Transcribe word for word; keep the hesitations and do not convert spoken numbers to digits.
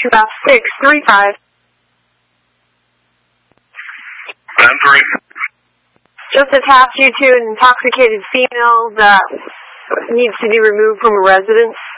two six three five. ten three. Just attached you to an intoxicated female that needs to be removed from a residence.